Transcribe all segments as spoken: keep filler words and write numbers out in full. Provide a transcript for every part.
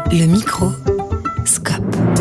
Le micro, Scope.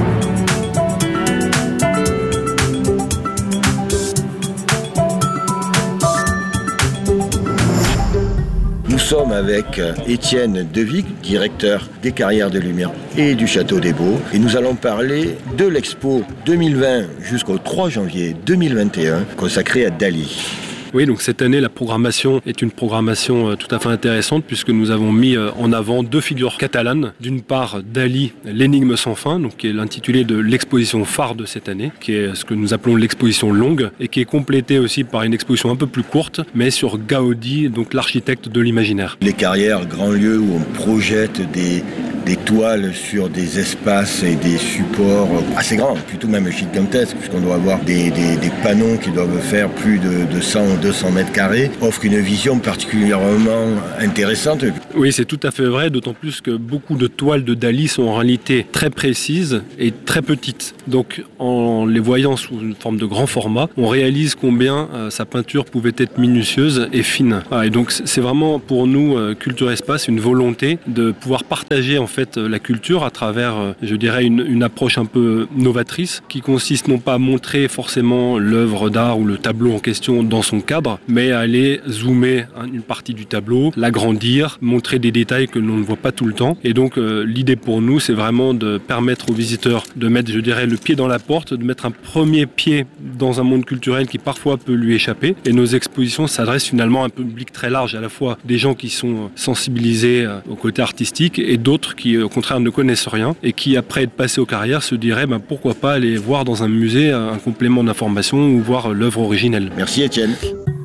Nous sommes avec Étienne Devic, directeur des Carrières de Lumière et du Château des Baux. Et nous allons parler de l'expo deux mille vingt jusqu'au trois janvier deux mille vingt et un consacrée à Dali. Oui, donc cette année, la programmation est une programmation tout à fait intéressante puisque nous avons mis en avant deux figures catalanes. D'une part, Dali, l'énigme sans fin, donc qui est l'intitulé de l'exposition phare de cette année, qui est ce que nous appelons l'exposition longue et qui est complétée aussi par une exposition un peu plus courte, mais sur Gaudi, donc l'architecte de l'imaginaire. Les carrières, grand lieu où on projette des, des toiles sur des espaces et des supports assez grands, plutôt même gigantesques, puisqu'on doit avoir des, des, des panneaux qui doivent faire plus de, de cent ou deux cents mètres carrés, offre une vision particulièrement intéressante. Oui, c'est tout à fait vrai, d'autant plus que beaucoup de toiles de Dali sont en réalité très précises et très petites. Donc en les voyant sous une forme de grand format, on réalise combien euh, sa peinture pouvait être minutieuse et fine. Ah, et donc c'est vraiment pour nous, euh, Culture Espace, une volonté de pouvoir partager en fait la culture à travers, euh, je dirais, une, une approche un peu novatrice qui consiste non pas à montrer forcément l'œuvre d'art ou le tableau en question dans son cadre, mais à aller zoomer une partie du tableau, l'agrandir, montrer des détails que l'on ne voit pas tout le temps. Et donc euh, l'idée pour nous, c'est vraiment de permettre aux visiteurs de mettre, je dirais, le pied dans la porte, de mettre un premier pied dans un monde culturel qui parfois peut lui échapper. Et nos expositions s'adressent finalement à un public très large, à la fois des gens qui sont sensibilisés euh, au côté artistique et d'autres qui au contraire ne connaissent rien et qui après être passés aux carrières se diraient ben, pourquoi pas aller voir dans un musée un complément d'information ou voir l'œuvre originelle. Merci Étienne.